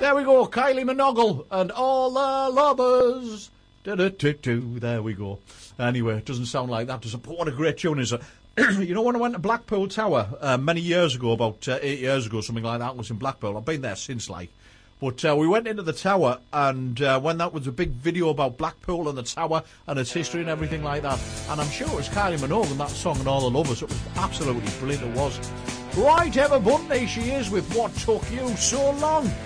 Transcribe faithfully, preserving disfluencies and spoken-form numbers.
There we go, Kylie Minogue and all the lovers. Do-do-do-do. There we go. Anyway, it doesn't sound like that, does it? But what a great tune is it? You know, when I went to Blackpool Tower uh, many years ago, about uh, eight years ago, something like that, I was in Blackpool. I've been there since, like. But uh, we went into the tower, and uh, when that was a big video about Blackpool and the tower and its history and everything like that, and I'm sure it was Kylie Minogue and that song and all the lovers. It was absolutely brilliant, it was. Right, Emma Bundy, she is with What Took You So Long.